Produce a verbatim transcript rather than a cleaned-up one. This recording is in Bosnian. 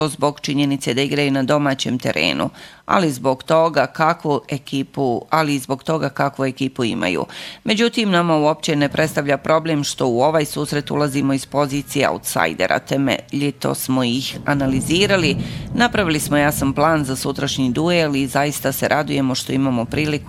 zbog činjenice da igraju na domaćem terenu, ali zbog toga kakvu ekipu, ali i zbog toga kakvu ekipu imaju. Međutim, nama uopće ne predstavlja problem što u ovaj susret ulazimo iz pozicije outsidera, temeljito smo ih analizirali, napravili smo jasan plan za sutrašnji duel i zaista se radujemo što imamo priliku